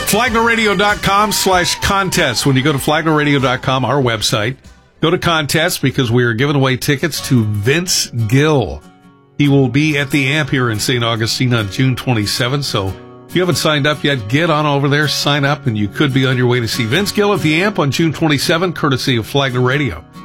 FlaglerRadio.com/contest. When you go to FlaglerRadio.com, our website, go to contest because we are giving away tickets to Vince Gill. He will be at the AMP here in St. Augustine on June 27th. So if you haven't signed up yet, get on over there, sign up, and you could be on your way to see Vince Gill at the AMP on June 27th, courtesy of Flagler Radio.